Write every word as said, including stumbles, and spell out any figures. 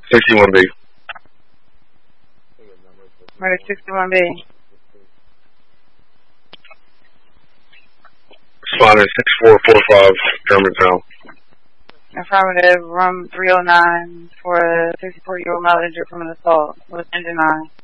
sixty-one B. Ready, sixty-one B. Responding six four four five, Germantown. Affirmative, room three oh nine for a sixty-four-year-old male injured from an assault with engine nine.